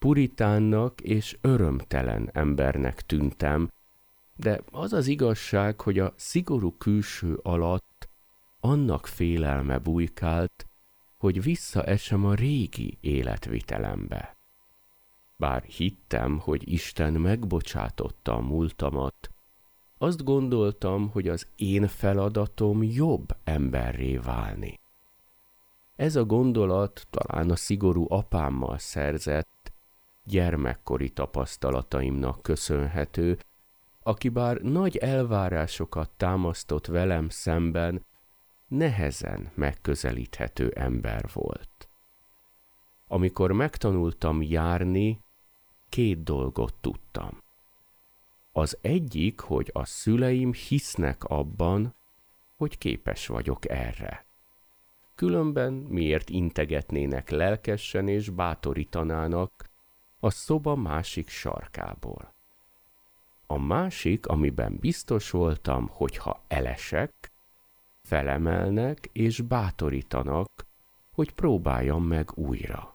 puritánnak és örömtelen embernek tűntem, de az az igazság, hogy a szigorú külső alatt annak félelme bujkált, hogy visszaesem a régi életvitelembe. Bár hittem, hogy Isten megbocsátotta a múltamat, azt gondoltam, hogy az én feladatom jobb emberré válni. Ez a gondolat talán a szigorú apámmal szerzett, gyermekkori tapasztalataimnak köszönhető, aki bár nagy elvárásokat támasztott velem szemben, nehezen megközelíthető ember volt. Amikor megtanultam járni, 2 dolgot tudtam. Az egyik, hogy a szüleim hisznek abban, hogy képes vagyok erre. Különben miért integetnének lelkesen és bátorítanának a szoba másik sarkából. A másik, amiben biztos voltam, hogy ha elesek, felemelnek és bátorítanak, hogy próbáljam meg újra.